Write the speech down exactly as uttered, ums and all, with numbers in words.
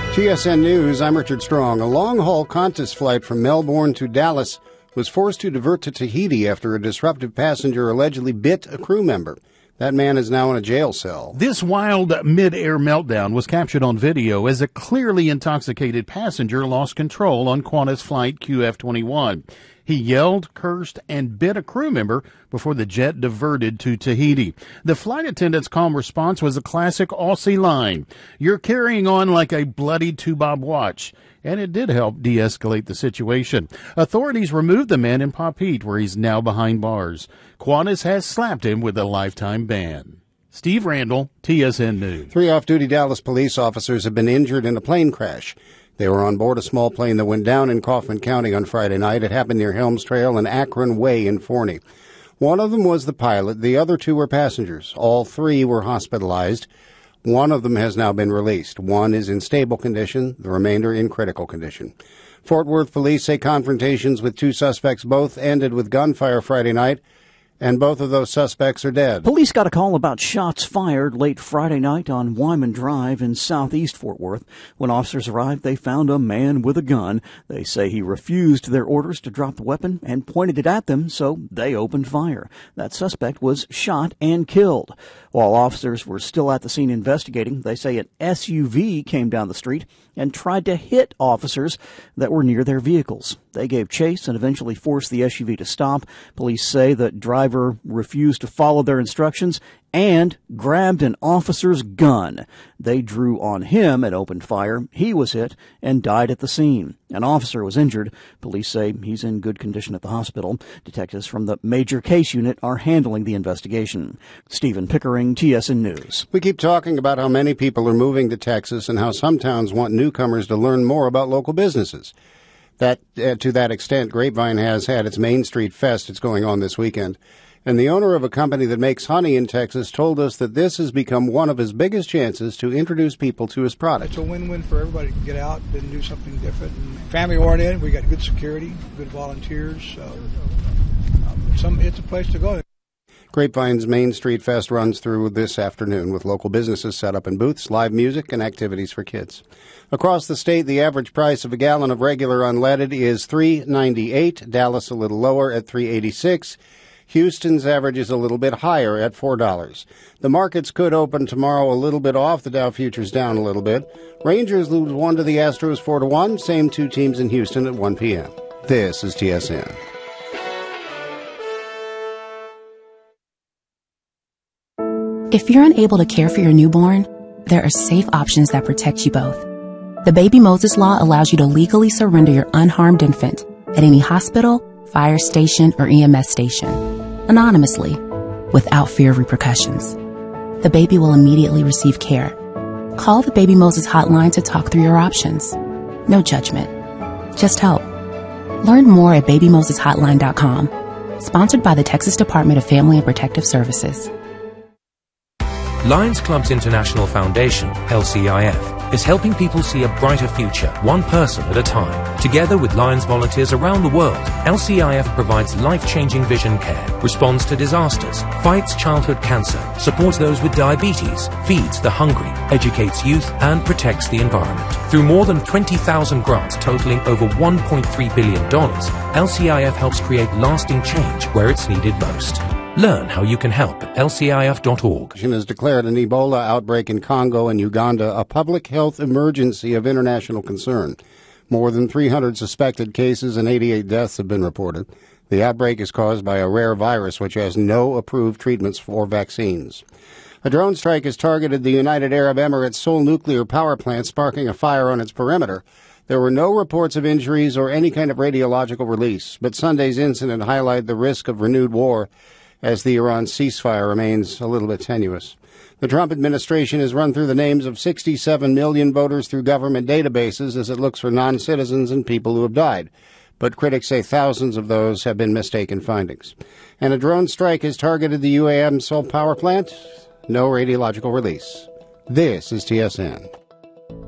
T S N News, I'm Richard Strong. A long-haul Qantas flight from Melbourne to Dallas was forced to divert to Tahiti after a disruptive passenger allegedly bit a crew member. That man is now in a jail cell. This wild mid-air meltdown was captured on video as a clearly intoxicated passenger lost control on Qantas flight Q F twenty-one. He yelled, cursed, and bit a crew member before the jet diverted to Tahiti. The flight attendant's calm response was a classic Aussie line, "You're carrying on like a bloody two-bob watch." And it did help de-escalate the situation. Authorities removed the man in Papeete, where he's now behind bars. Qantas has slapped him with a lifetime ban. Steve Randall, T S N News. Three off-duty Dallas police officers have been injured in a plane crash. They were on board a small plane that went down in Kaufman County on Friday night. It happened near Helms Trail and Akron Way in Forney. One of them was the pilot. The other two were passengers. All three were hospitalized. One of them has now been released. One is in stable condition, the remainder in critical condition. Fort Worth police say confrontations with two suspects both ended with gunfire Friday night, and both of those suspects are dead. Police got a call about shots fired late Friday night on Wyman Drive in southeast Fort Worth. When officers arrived, they found a man with a gun. They say he refused their orders to drop the weapon and pointed it at them, so they opened fire. That suspect was shot and killed. While officers were still at the scene investigating, they say an S U V came down the street and tried to hit officers that were near their vehicles. They gave chase and eventually forced the S U V to stop. Police say the driver refused to follow their instructions and grabbed an officer's gun. They drew on him and opened fire. He was hit and died at the scene. An officer was injured. Police say he's in good condition at the hospital. Detectives from the Major Case Unit are handling the investigation. Stephen Pickering, T S N News. We keep talking about how many people are moving to Texas and how some towns want newcomers to learn more about local businesses. That, uh, to that extent, Grapevine has had its Main Street Fest. It's going on this weekend. And the owner of a company that makes honey in Texas told us that this has become one of his biggest chances to introduce people to his product. It's a win-win for everybody to get out and do something different. Family-oriented, we got good security, good volunteers. So um, some, it's a place to go. Grapevine's Main Street Fest runs through this afternoon with local businesses set up in booths, live music, and activities for kids. Across the state, the average price of a gallon of regular unleaded is three dollars and ninety-eight cents. Dallas a little lower at three dollars and eighty-six cents. Houston's average is a little bit higher at four dollars. The markets could open tomorrow a little bit off. The Dow futures down a little bit. Rangers lose one to the Astros four to one. Same two teams in Houston at one p.m. This is T S N. If you're unable to care for your newborn, there are safe options that protect you both. The Baby Moses Law allows you to legally surrender your unharmed infant at any hospital, fire station, or E M S station, anonymously, without fear of repercussions. The baby will immediately receive care. Call the Baby Moses hotline to talk through your options. No judgment, just help. Learn more at baby moses hotline dot com. Sponsored by the Texas Department of Family and Protective Services. Lions Clubs International Foundation, L C I F, is helping people see a brighter future, one person at a time. Together with Lions volunteers around the world, L C I F provides life-changing vision care, responds to disasters, fights childhood cancer, supports those with diabetes, feeds the hungry, educates youth, and protects the environment. Through more than twenty thousand grants totaling over one point three billion dollars, L C I F helps create lasting change where it's needed most. Learn how you can help at L C I F dot org. Has declared an Ebola outbreak in Congo and Uganda a public health emergency of international concern. More than three hundred suspected cases and eighty-eight deaths have been reported. The outbreak is caused by a rare virus which has no approved treatments or vaccines. A drone strike has targeted the United Arab Emirates' sole nuclear power plant, sparking a fire on its perimeter. There were no reports of injuries or any kind of radiological release, but Sunday's incident highlighted the risk of renewed war as the Iran ceasefire remains a little bit tenuous. The Trump administration has run through the names of sixty-seven million voters through government databases as it looks for non-citizens and people who have died. But critics say thousands of those have been mistaken findings. And a drone strike has targeted the U A M Seoul power plant. No radiological release. This is T S N.